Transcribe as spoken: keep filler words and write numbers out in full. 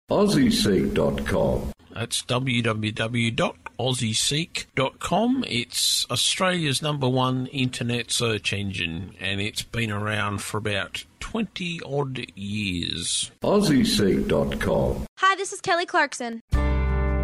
aussie seek dot com. That's w w w dot aussie seek dot com. It's Australia's number one internet search engine, and it's been around for about twenty odd years. aussie seek dot com. Hi, this is Kelly Clarkson.